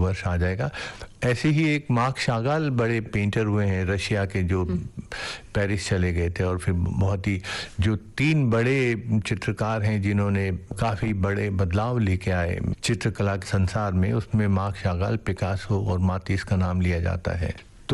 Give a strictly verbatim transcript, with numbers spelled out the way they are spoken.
वर्ष आ जाएगा। ऐसे ही एक मार्क शागाल बड़े पेंटर हुए हैं रशिया के, जो पेरिस चले गए थे और फिर बहुत ही, जो तीन बड़े चित्रकार हैं जिन्होंने काफ़ी बड़े बदलाव लेके आए चित्रकला के संसार में, उसमें मार्क शागाल, पिकासो और मातिस का नाम लिया जाता है।